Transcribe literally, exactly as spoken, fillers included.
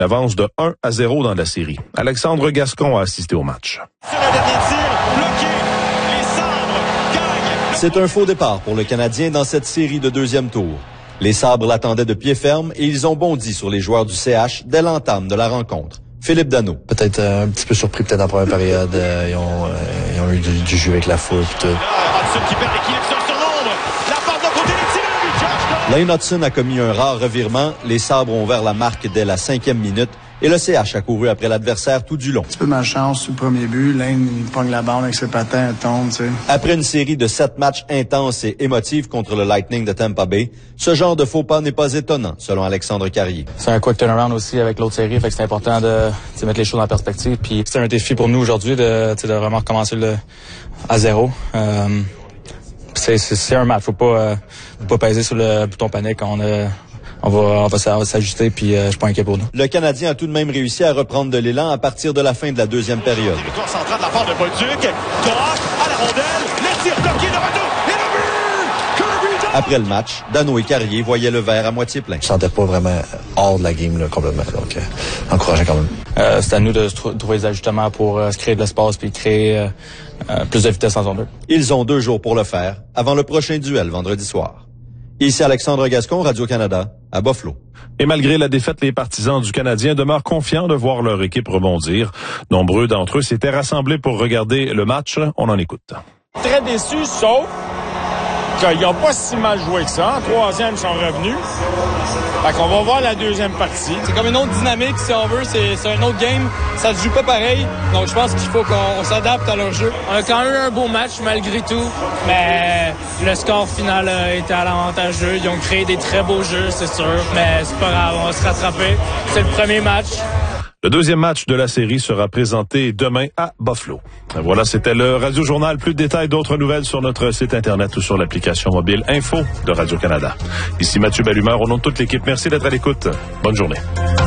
avance de un à zéro dans la série. Alexandre Gascon a assisté au match. Sur le dernier tir, bloqué. Les Sabres gagnent. C'est un faux départ pour le Canadien dans cette série de deuxième tour. Les Sabres l'attendaient de pied ferme et ils ont bondi sur les joueurs du C H dès l'entame de la rencontre. Philippe Danault. Peut-être euh, un petit peu surpris peut-être en première période. Euh, ils, ont, euh, ils ont eu du, du jeu avec la foule et tout. Hudson qui perd l'équilibre sur son ombre. La passe de côté des tirs. Lane Hudson a commis un rare revirement. Les Sabres ont ouvert la marque dès la cinquième minute. Et le C H a couru après l'adversaire tout du long. Un petit peu de malchance sur le premier but. Lane, il pogne la balle avec ses patins, elle tombe, tu sais. Après une série de sept matchs intenses et émotifs contre le Lightning de Tampa Bay, ce genre de faux pas n'est pas étonnant, selon Alexandre Carrier. C'est un quick turnaround aussi avec l'autre série, fait que c'est important de, de mettre les choses en perspective. Puis c'est un défi pour nous aujourd'hui de, de vraiment recommencer le, à zéro. Euh, c'est, c'est, c'est un match, faut pas, euh, faut pas peser sur le bouton panique. On a On va, on va s'ajuster, puis euh, je suis pas inquiet pour nous. Le Canadien a tout de même réussi à reprendre de l'élan à partir de la fin de la deuxième période. Territoire central de la part de Bolduc. Droit à la rondelle. Le tir bloqué de retour. Et le but! Kirby! Après le match, Danault et Carrier voyaient le verre à moitié plein. Je sentais pas vraiment hors de la game là, complètement. Donc, euh, encourageant quand même. Euh, c'est à nous de tr- trouver des ajustements pour euh, se créer de l'espace puis créer euh, euh, plus de vitesse en zone deux. Ils ont deux jours pour le faire, avant le prochain duel vendredi soir. Ici Alexandre Gascon, Radio-Canada, à Buffalo. Et malgré la défaite, les partisans du Canadien demeurent confiants de voir leur équipe rebondir. Nombreux d'entre eux s'étaient rassemblés pour regarder le match. On en écoute. Très déçus, sauf qu'ils n'ont pas si mal joué que ça. En troisième, ils sont revenus. Fait qu'on va voir la deuxième partie. C'est comme une autre dynamique, si on veut. C'est, c'est un autre game. Ça se joue pas pareil. Donc, je pense qu'il faut qu'on s'adapte à leur jeu. On a quand même eu un beau match, malgré tout. Mais le score final a été à l'avantage d'eux. Ils ont créé des très beaux jeux, c'est sûr. Mais c'est pas grave, on va se rattraper. C'est le premier match. Le deuxième match de la série sera présenté demain à Buffalo. Voilà, c'était le Radio Journal. Plus de détails, d'autres nouvelles sur notre site Internet ou sur l'application mobile Info de Radio-Canada. Ici Mathieu Bellumeur, au nom de toute l'équipe, merci d'être à l'écoute. Bonne journée.